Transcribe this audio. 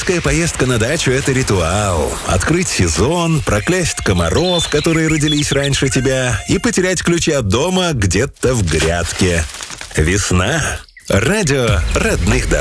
Рождественская поездка на дачу – это ритуал. Открыть сезон, проклясть комаров, которые родились раньше тебя, и потерять ключи от дома где-то в грядке. Весна. Радио родных дорог.